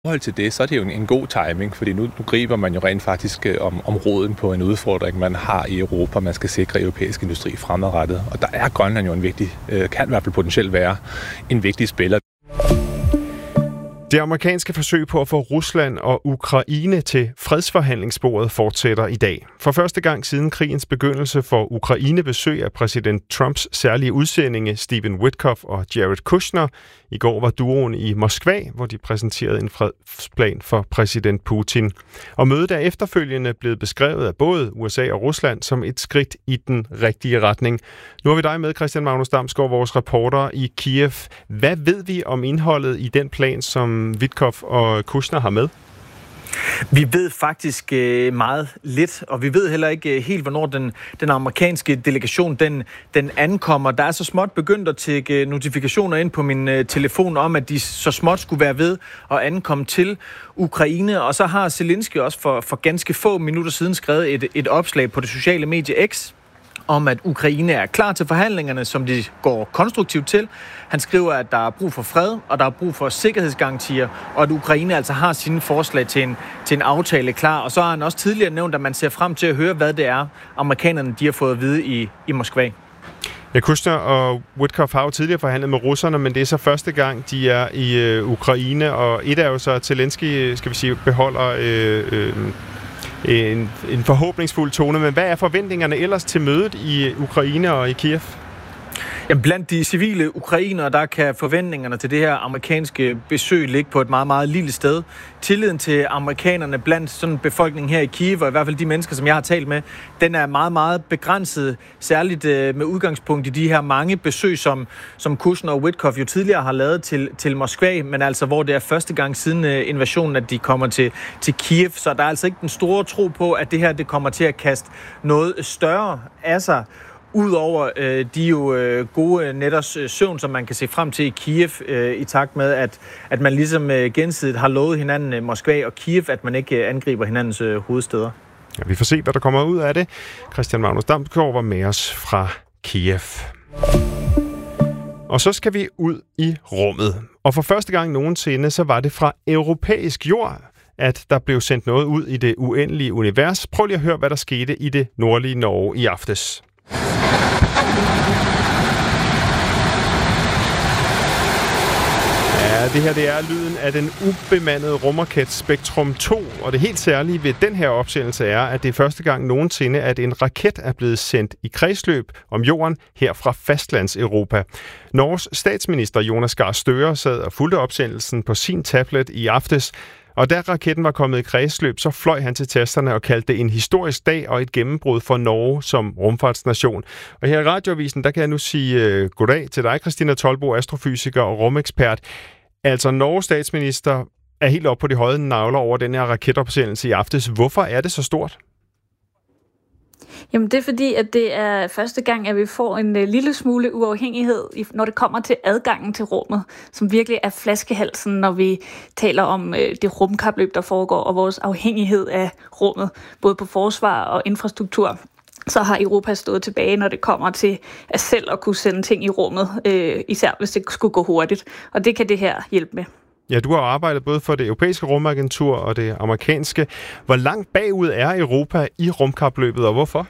I forhold til det, så er det jo en god timing, fordi nu griber man jo rent faktisk om roden på en udfordring, man har i Europa. Man skal sikre europæisk industri fremadrettet, og der er Grønland jo kan i hvert fald potentielt være en vigtig spiller. Det amerikanske forsøg på at få Rusland og Ukraine til fredsforhandlingsbordet fortsætter i dag. For første gang siden krigens begyndelse får Ukraine besøg af præsident Trumps særlige udsendinge Stephen Witkoff og Jared Kushner. I går var duoen i Moskva, hvor de præsenterede en fredsplan for præsident Putin. Og mødet er efterfølgende blevet beskrevet af både USA og Rusland som et skridt i den rigtige retning. Nu har vi dig med, Christian Magnus Damsgaard, vores reporter i Kiev. Hvad ved vi om indholdet i den plan, som Witkoff og Kushner har med? Vi ved faktisk meget lidt, og vi ved heller ikke helt, hvornår den amerikanske delegation den ankommer. Der er så småt begyndt at tække notifikationer ind på min telefon om, at de så småt skulle være ved at ankomme til Ukraine. Og så har Zelensky også for ganske få minutter siden skrevet et opslag på det sociale medie X om, at Ukraine er klar til forhandlingerne, som de går konstruktivt til. Han skriver, at der er brug for fred, og der er brug for sikkerhedsgarantier, og at Ukraine altså har sine forslag til en aftale klar. Og så har han også tidligere nævnt, at man ser frem til at høre, hvad det er, amerikanerne de har fået at vide i Moskva. Ja, Kushner og Witkoff har jo tidligere forhandlet med russerne, men det er så første gang, de er i Ukraine, og et er jo så, at Zelensky, skal vi sige, beholder en forhåbningsfuld tone, men hvad er forventningerne ellers til mødet i Ukraine og i Kiev? Jamen, blandt de civile ukrainere, der kan forventningerne til det her amerikanske besøg ligge på et meget, meget lille sted. Tilliden til amerikanerne blandt sådan befolkningen her i Kiev, og i hvert fald de mennesker, som jeg har talt med, den er meget, meget begrænset, særligt med udgangspunkt i de her mange besøg, som Kushner og Witkoff jo tidligere har lavet til Moskva, men altså hvor det er første gang siden invasionen, at de kommer til Kiev. Så der er altså ikke den store tro på, at det her det kommer til at kaste noget større af sig, udover de jo gode nætters søvn, som man kan se frem til i Kiev, i takt med, at man ligesom gensidigt har lovet hinanden Moskva og Kiev, at man ikke angriber hinandens hovedsteder. Ja, vi får se, hvad der kommer ud af det. Christian Magnus Damsgaard var med os fra Kiev. Og så skal vi ud i rummet. Og for første gang nogensinde, så var det fra europæisk jord, at der blev sendt noget ud i det uendelige univers. Prøv lige at høre, hvad der skete i det nordlige Norge i aftes. Ja, det her det er lyden af den ubemandede rumraket Spektrum 2, og det helt særlige ved den her opsendelse er, at det er første gang nogensinde, at en raket er blevet sendt i kredsløb om jorden her fra fastlands-Europa. Norges statsminister Jonas Gahr Støre sad og fulgte opsendelsen på sin tablet i aftes, og da raketten var kommet i kredsløb, så fløj han til tasterne og kaldte det en historisk dag og et gennembrud for Norge som rumfartsnation. Og her i Radioavisen, der kan jeg nu sige goddag til dig, Christina Tolbo, astrofysiker og rumekspert. Altså, Norges statsminister er helt oppe på de høje nagler over den her raketopsendelse i aftes. Hvorfor er det så stort? Jamen det er fordi, at det er første gang, at vi får en lille smule uafhængighed, når det kommer til adgangen til rummet, som virkelig er flaskehalsen, når vi taler om det rumkapløb, der foregår, og vores afhængighed af rummet, både på forsvar og infrastruktur. Så har Europa stået tilbage, når det kommer til at selv at kunne sende ting i rummet, især hvis det skulle gå hurtigt. Og det kan det her hjælpe med. Ja, du har arbejdet både for det europæiske rumagentur og det amerikanske. Hvor langt bagud er Europa i rumkapløbet, og hvorfor?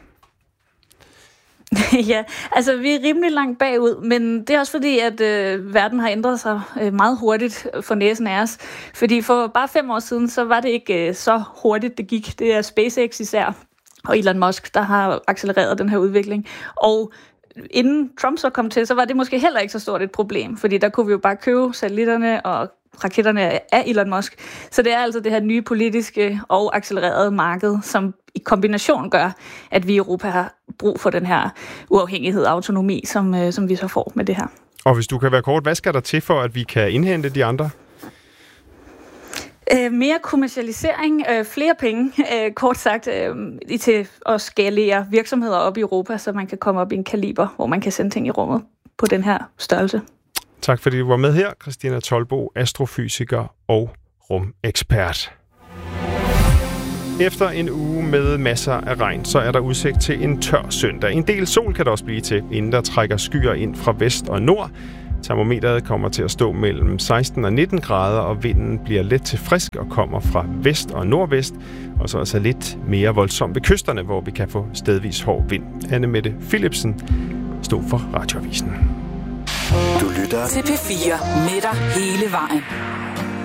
Ja, altså vi er rimelig langt bagud, men det er også fordi, at verden har ændret sig meget hurtigt for næsen af os. Fordi for bare 5 år siden, så var det ikke så hurtigt, det gik. Det er SpaceX især og Elon Musk, der har accelereret den her udvikling. Og inden Trump så kom til, så var det måske heller ikke så stort et problem, fordi der kunne vi jo bare købe satellitterne og raketterne af Elon Musk. Så det er altså det her nye politiske og accelererede marked, som i kombination gør, at vi i Europa har brug for den her uafhængighed og autonomi, som vi så får med det her. Og hvis du kan være kort, hvad skal der til for, at vi kan indhente de andre? Mere kommercialisering, flere penge, kort sagt, til at skalere virksomheder op i Europa, så man kan komme op i en kaliber, hvor man kan sende ting i rummet på den her størrelse. Tak fordi du var med her, Christina Tolbo, astrofysiker og rumekspert. Efter en uge med masser af regn, så er der udsigt til en tør søndag. En del sol kan der også blive til, inden der trækker skyer ind fra vest og nord. Termometeret kommer til at stå mellem 16 og 19 grader, og vinden bliver let til frisk og kommer fra vest og nordvest, og så altså lidt mere voldsom ved kysterne, hvor vi kan få stedvis hård vind. Anne-Mette Philipsen stod for Radioavisen. Du lytter til P4 med dig hele vejen.